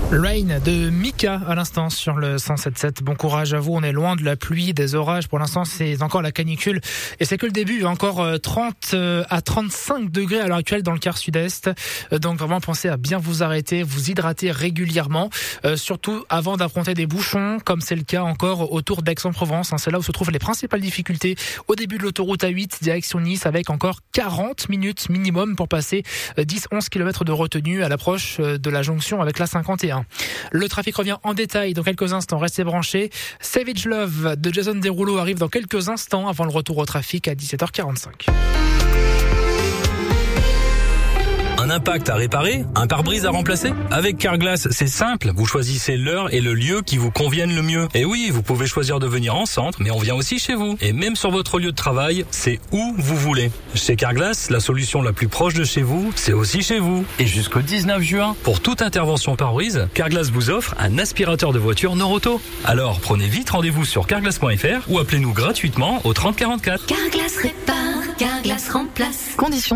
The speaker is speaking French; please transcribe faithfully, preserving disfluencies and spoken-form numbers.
Rain de Mika à l'instant sur le cent sept sept. Bon courage à vous, on est loin de la pluie, des orages. Pour l'instant, c'est encore la canicule et c'est que le début. Encore trente à trente-cinq degrés à l'heure actuelle dans le quart sud-est. Donc vraiment, pensez à bien vous arrêter, vous hydrater régulièrement, euh, surtout avant d'affronter des bouchons, comme c'est le cas encore autour d'Aix-en-Provence. C'est là où se trouvent les principales difficultés au début de l'autoroute A huit, direction Nice, avec encore quarante minutes minimum pour passer dix à onze kilomètres de retenue à l'approche de la jonction avec l'A cinquante et un. Le trafic revient en détail dans quelques instants. Restez branchés. Savage Love de Jason Derulo arrive dans quelques instants avant le retour au trafic à dix-sept heures quarante-cinq. Un impact à réparer? Un pare-brise à remplacer? Avec Carglass, c'est simple. Vous choisissez l'heure et le lieu qui vous conviennent le mieux. Et oui, vous pouvez choisir de venir en centre, mais on vient aussi chez vous. Et même sur votre lieu de travail, c'est où vous voulez. Chez Carglass, la solution la plus proche de chez vous, c'est aussi chez vous. Et jusqu'au dix-neuf juin, pour toute intervention pare-brise, Carglass vous offre un aspirateur de voiture Noroto. Alors, prenez vite rendez-vous sur carglass point f r ou appelez-nous gratuitement au trente quarante-quatre. Carglass répare, Carglass remplace. Conditions